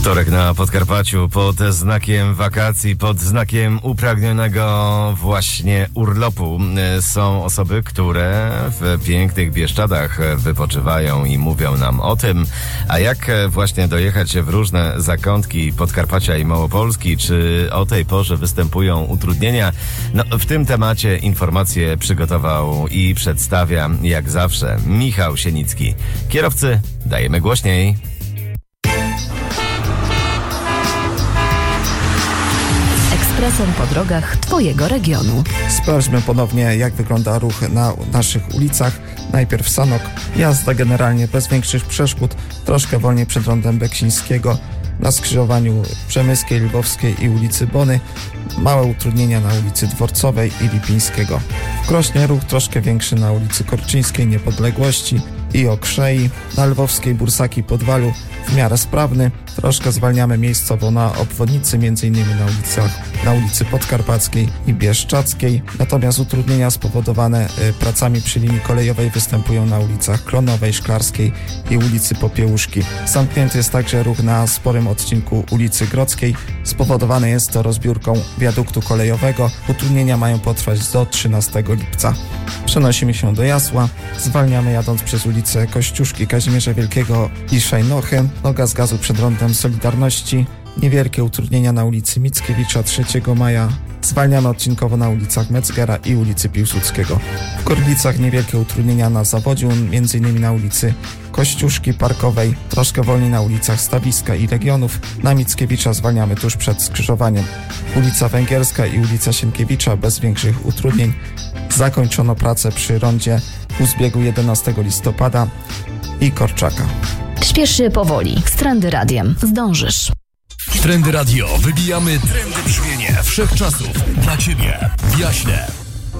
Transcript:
Wtorek na Podkarpaciu pod znakiem wakacji, pod znakiem upragnionego właśnie urlopu. Są osoby, które w pięknych Bieszczadach wypoczywają i mówią nam o tym, a jak właśnie dojechać w różne zakątki Podkarpacia i Małopolski, czy o tej porze występują utrudnienia. No, w tym temacie informacje przygotował i przedstawia jak zawsze Michał Sienicki. Kierowcy, dajemy głośniej. Ekspresem po drogach Twojego regionu. Sprawdźmy ponownie, jak wygląda ruch na naszych ulicach. Najpierw Sanok, jazda generalnie bez większych przeszkód, troszkę wolniej przed rondem Beksińskiego. Na skrzyżowaniu Przemyskiej, Lwowskiej i ulicy Bony małe utrudnienia na ulicy Dworcowej i Lipińskiego. W Krośnie ruch troszkę większy na ulicy Korczyńskiej, Niepodległości i Okrzei. Na Lwowskiej, Bursaki, Podwalu w miarę sprawny. Troszkę zwalniamy miejscowo na obwodnicy, m.in. na ulicy Podkarpackiej i Bieszczadzkiej. Natomiast utrudnienia spowodowane pracami przy linii kolejowej występują na ulicach Klonowej, Szklarskiej i ulicy Popiełuszki. Zamknięty jest także ruch na sporym odcinku ulicy Grodzkiej. Spowodowane jest to rozbiórką wiaduktu kolejowego. Utrudnienia mają potrwać do 13 lipca. Przenosimy się do Jasła. Zwalniamy jadąc przez ulicę Kościuszki, Kazimierza Wielkiego i Szajnochy. Noga z gazu przed rondem Solidarności. Niewielkie utrudnienia na ulicy Mickiewicza 3 maja. Zwalniamy odcinkowo na ulicach Metzgera i ulicy Piłsudskiego. W Gorlicach niewielkie utrudnienia na Zawodziu, m.in. na ulicy Kościuszki Parkowej, troszkę wolniej na ulicach Stawiska i Legionów. Na Mickiewicza zwalniamy tuż przed skrzyżowaniem. Ulica Węgierska i ulica Sienkiewicza bez większych utrudnień. Zakończono pracę przy rondzie u zbiegu 11 listopada i Korczaka. Śpiesz się powoli. Z Trendy Radiem zdążysz. Trendy Radio. Wybijamy trendy brzmienie wszechczasów. Dla Ciebie. W Jaśnie.